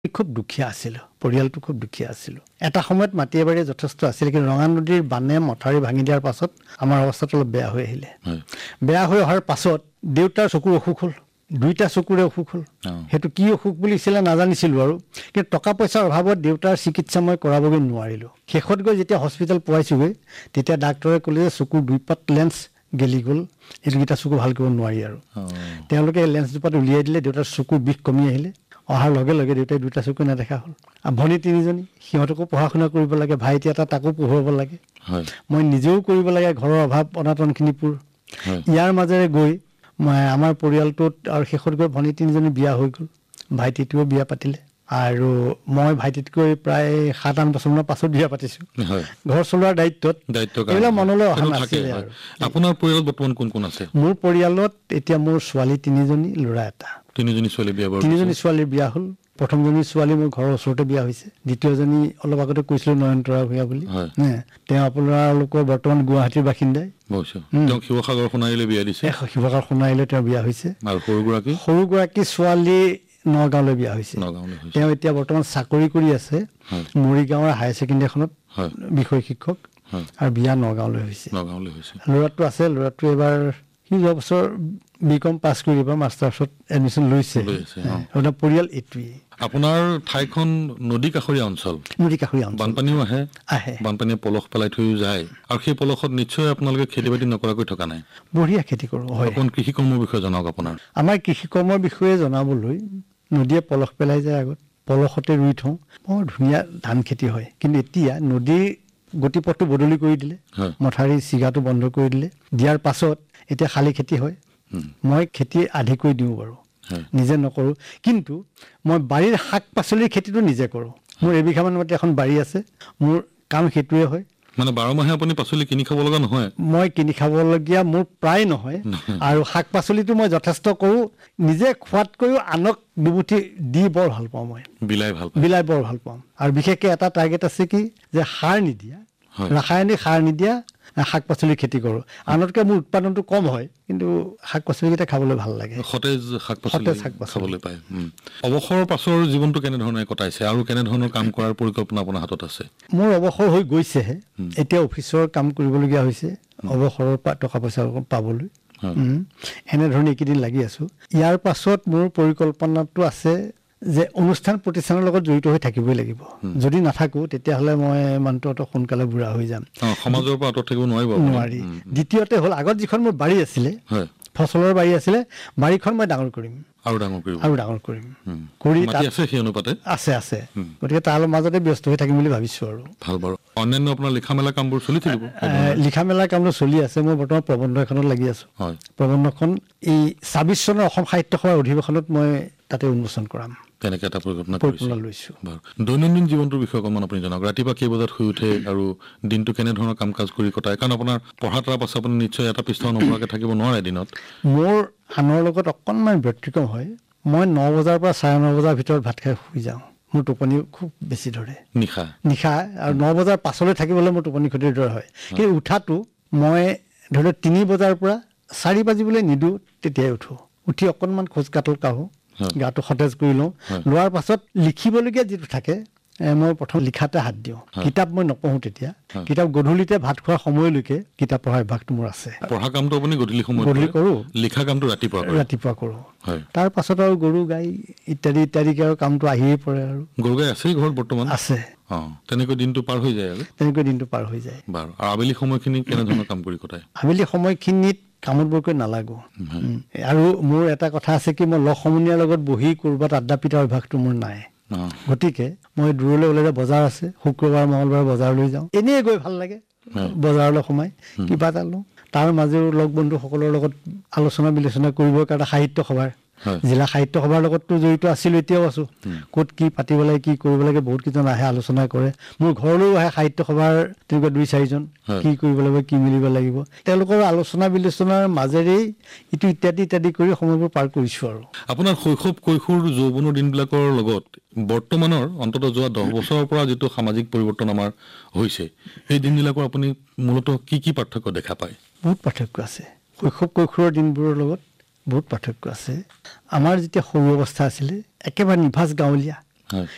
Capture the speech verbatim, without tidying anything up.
খুব দুখীয়া আছিল, পৰিয়ালটো খুব দুখীয়া আছিল। এটা সময়ত মাটি এবাৰী যথেষ্ট আছিল, কিন্তু ৰঙা নদীৰ বানে মথাউৰি ভাঙি দিয়াৰ পাছত আমাৰ অৱস্থাটো অলপ বেয়া হৈ আহিলে। বেয়া হৈ অহাৰ পাছত দেউতাৰ চকুৰ অসুখ হ'ল, দুইটা চকুৰে অসুখ হ'ল। সেইটো কি অসুখ বুলিছিলে নাজানিছিলোঁ আৰু, কিন্তু টকা পইচাৰ অভাৱত দেউতাৰ চিকিৎসা মই কৰাবগৈ নোৱাৰিলোঁ। শেষত গৈ যেতিয়া হস্পিটেল পোৱাইছোগৈ, তেতিয়া ডাক্তৰে ক'লে যে চকুৰ দুই পাত লেন্স গেলি গ'ল, এইকেইটা চকু ভাল কৰিব নোৱাৰি আৰু। তেওঁলোকে লেন্স দুপাত উলিয়াই দিলে, দেউতাৰ চকুৰ বিষ কমি আহিলে। অহাৰ লগে লগে দেউতাই দুটা চকু নেদেখা হ'ল। আৰু ভনী তিনিজনী, সিহঁতকো পঢ়া শুনা কৰিব লাগে, ভাইটি এটা তাকো পঢ়ুৱাব লাগে, মই নিজেও কৰিব লাগে, ঘৰৰ অভাৱ অনাটনখিনি পূৰ। ইয়াৰ মাজেৰে গৈ মই আমাৰ পৰিয়ালটোত আৰু শেষত গৈ ভনী তিনিজনী বিয়া হৈ গ'ল, ভাইটিটোও বিয়া পাতিলে। আৰু মই ভাইটিতকৈ প্ৰায় সাত আঠ বছৰমানৰ পাছত বিয়া পাতিছোঁ। ঘৰ চলোৱাৰ দায়িত্বত এইবিলাক মনলৈ অহা নাছিলে আৰু। আপোনাৰ পৰিয়ালত বৰ্তমান কোন কোন আছে? মোৰ পৰিয়ালত এতিয়া মোৰ ছোৱালী তিনিজনী, ল'ৰা এটা। তিনিজনী ছোৱালী বিয়া বাৰু? তিনিজনী ছোৱালীৰ বিয়া হ'ল। প্ৰথমজনী ছোৱালী মোৰ ঘৰৰ ওচৰতে বিয়া হৈছে, দ্বিতীয়জনী অলপ আগতে কৈছিলোঁ নয়নতৰা ভূঞা বুলি, তেওঁ আপোনালোকৰ বৰ্তমান গুৱাহাটীৰ বাসিন্দাই। শিৱসাগৰ সোণাৰীলৈ বিয়া দিছে? শিৱসাগৰ সোণাৰীলৈ তেওঁ বিয়া হৈছে। আৰু সৰুগৰাকী? সৰুগৰাকী ছোৱালী নগাঁৱলৈ বিয়া হৈছে। তেওঁ এতিয়া বৰ্তমান চাকৰি কৰি আছে মৰিগাঁৱৰ হায়াৰ ছেকেণ্ডেৰী এখনত, বিষয় শিক্ষক, আৰু বিয়া নগাঁৱলৈ হৈছে। ল'ৰাটো আছে, ল'ৰাটো এবাৰ সি যোৱা বছৰ বি কম পাছ কৰি এবাৰ মাষ্টাৰ্ছত এডমিশ্যন লৈছে। পৰিয়াল এইটোৱেই। আপোনাৰ ঠাইখন নদী কাষৰীয়া অঞ্চল? নদী কাষৰীয়া অঞ্চল। বানপানীও আহে? আহে। বানপানীয়ে পলস পেলাই থৈও যায়, আৰু সেই পলসত নিশ্চয় আপোনালোকে খেতি বাতি নকৰাকৈ থকা নাই? বঢ়িয়া খেতি কৰোঁ। হয়। অকণ কৃষি কৰ্মৰ বিষয়ে জনাওক আপোনাৰ। আমাৰ কৃষি কৰ্মৰ বিষয়ে জনাবলৈ, নদীয়ে পলস পেলাই যায় আগত, পলসতে ৰুই থওঁ, বৰ ধুনীয়া ধান খেতি হয়। কিন্তু এতিয়া নদীৰ গতিপথটো বদলি কৰি দিলে, মথাউৰি চিগাটো বন্ধ কৰি দিলে, দিয়াৰ পাছত এতিয়া শালি খেতি হয়। মই খেতি আধি কৰি দিওঁ বাৰু, নিজে নকৰোঁ, কিন্তু মই বাৰীৰ শাক পাচলিৰ খেতিটো নিজে কৰোঁ। মোৰ এবিঘামান মাটি এখন বাৰী আছে, মোৰ কাম সেইটোৱে হয়। মানে বাৰ মাহে আপুনি পাচলি কিনি খাব লগা নহয়? মই কিনি খাবলগীয়া মোৰ প্ৰায় নহয়, আৰু শাক পাচলিটো মই যথেষ্ট কৰোঁ, নিজে খোৱাতকৈও আনক দুমুঠি দি বৰ ভাল পাওঁ। মই বিলাই ভাল বিলাই বৰ ভাল পাওঁ। আৰু বিশেষকৈ এটা টাৰ্গেট আছে কি, যে সাৰ নিদিয়া, ৰাসায়নিক সাৰ নিদিয়া শাক পাচলিৰ খেতি কৰোঁ। আনতকৈ মোৰ উৎপাদনটো কম হয়, কিন্তু শাক পাচলিকেইটা খাবলৈ ভাল লাগে, সতেজ শাক পাচলি খাবলৈ পায়। অৱসৰৰ পাছৰ জীৱনটো কেনেধৰণে কটাইছে, আৰু কেনেধৰণৰ কাম কৰাৰ পৰিকল্পনা আপোনাৰ হাতত আছে? মোৰ অৱসৰ হৈ গৈছেহে, এতিয়া অফিচৰ কাম কৰিবলগীয়া হৈছে অৱসৰৰ পৰা টকা পইচা পাবলৈ। এনেধৰণে এইকেইদিন লাগি আছোঁ। ইয়াৰ পাছত মোৰ পৰিকল্পনাটো আছে যে অনুষ্ঠান প্ৰতিষ্ঠানৰ লগত জড়িত হৈ থাকিবই লাগিব। যদি নাথাকোঁ তেতিয়াহ'লে মই মানুহটো অত সোনকালে বুঢ়া হৈ যাম, সমাজৰ পৰা আঁতৰত থাকিব নোৱাৰিব। নোৱাৰি। দ্বিতীয়তে হ'ল, আগত যিখন মোৰ বাৰী আছিলে, ফচলৰ বাৰী আছিলে, বাৰীখন মই ডাঙৰ কৰিম, আৰু ডাঙৰ কৰিম, আৰু ডাঙৰ কৰিম কৰি আছে সেই অনুপাতে আছে আছে গতিকে তাৰ মাজতে ব্যস্ত হৈ থাকিম বুলি ভাবিছোঁ। আৰু ভাল বাৰু। অন্যান্য আপোনাৰ লিখা মেলা কামবোৰ চলি থাকিব? লিখা মেলা কামবোৰ চলি আছে। মই বৰ্তমান প্ৰবন্ধ এখনত লাগি আছোঁ। প্ৰবন্ধখন এই ছাব্বিছ চনৰ অসম সাহিত্য সভাৰ অধিৱেশনত মই তাতে উন্মোচন কৰাম, তেনেকে এটা পৰিকল্পনা লৈছোঁ। দৈনন্দিন জীৱনটোৰ বিষয়ে অকণমান আপুনি জনাওক। ৰাতিপুৱা কেই বজাত শুই উঠে, আৰু দিনটো কেনেধৰণৰ কাম কাজ কৰি কটায়? কাৰণ আপোনাৰ পঢ়া তাৰ পাছত আপুনি নিশ্চয় এটা পৃষ্ঠা নপঢ়াকৈ থাকিব নোৱাৰে দিনত। মোৰ আনৰ লগত অকণমান ব্যতিক্ৰম হয়। মই ন বজাৰ পৰা চাৰে ন বজাৰ ভিতৰত ভাত খাই শুই যাওঁ। মোৰ টোপনি খুব বেছি ধৰে নিশা নিশা আৰু ন বজাৰ পাছলৈ থাকিবলৈ মোৰ টোপনি ক্ষতিৰ দৰে হয়। কিন্তু উঠাটো মই ধৰি লওক তিনি বজাৰ পৰা চাৰি বাজিবলৈ নিদিওঁ, তেতিয়াই উঠোঁ। উঠি অকণমান খোজ কাটোঁ, কাঢ়োঁ, গাটো সতেজ কৰি লওঁ। লোৱাৰ পাছত লিখিবলগীয়া যিটো থাকে, মই প্ৰথম লিখাতে হাত দিওঁ। কিতাপ মই নপঢ়োঁ তেতিয়া। কিতাপ গধূলিতে ভাত খোৱাৰ সময়লৈকে কিতাপ পঢ়াৰ অভ্যাসটো মোৰ আছে। পঢ়া কামটো আপুনি গধূলি সময়ত গধূলি কৰোঁ, লিখা কামটো ৰাতিপুৱা ৰাতিপুৱা কৰোঁ। তাৰ পাছত আৰু গৰু গাই ইত্যাদি ইত্যাদিকে আৰু কামটো আহিয়ে পৰে। আৰু গৰু গাই আছেই ঘৰত বৰ্তমান? আছে। তেনেকৈ দিনটো পাৰ হৈ যায় আৰু তেনেকৈ দিনটো পাৰ হৈ যায়। বাৰু। আৰু আবেলি সময়খিনি কেনেধৰণৰ কাম কৰি কটায়? আবেলি সময়খিনিত কামত বৰকৈ নালাগো। আৰু মোৰ এটা কথা আছে কি, মই লগ সমনীয়াৰ লগত বহি ক'ৰবাত আড্ডা পিটাৰ অভ্যাসটো মোৰ নাই। গতিকে মই দূৰলৈ ওলালে, বজাৰ আছে, শুক্ৰবাৰ মঙলবাৰ বজাৰলৈ যাওঁ, এনেই গৈ ভাল লাগে, বজাৰলৈ সোমাই কিবা এটা লওঁ। তাৰ মাজেও লগ বন্ধুসকলৰ লগত আলোচনা বিলোচনা কৰিবৰ কাৰণে সাহিত্য সভাৰ, জিলা সাহিত্য সভাৰ লগততো জড়িত আছিলোঁ, এতিয়াও আছোঁ। ক'ত কি পাতিব লাগে, কি কৰিব লাগে, বহুত কেইজন আহে, আলোচনা কৰে। মোৰ ঘৰলৈও আহে সাহিত্য সভাৰ তেনেকুৱা দুই চাৰিজন, কি কৰিব লাগিব, কি মিলিব লাগিব। তেওঁলোকৰ আলোচনা বিলোচনাৰ মাজেৰেই ইটো ইত্যাদি ইত্যাদি কৰি সময়বোৰ পাৰ কৰিছোঁ। আৰু আপোনাৰ শৈশৱ, কৈশোৰ, যৌৱনৰ দিনবিলাকৰ লগত বৰ্তমানৰ অন্ততঃ যোৱা দহ বছৰৰ পৰা যিটো সামাজিক পৰিৱৰ্তন আমাৰ হৈছে, সেই দিনবিলাকৰ আপুনি মূলতঃ কি কি পাৰ্থক্য দেখা পায়? বহুত পাৰ্থক্য আছে। শৈশৱ কৈশোৰৰ দিনবোৰৰ লগত বহুত পাৰ্থক্য আছে। আমাৰ যেতিয়া সৰু অৱস্থা আছিলে, একেবাৰে নিভাঁজ গাঁৱলীয়া,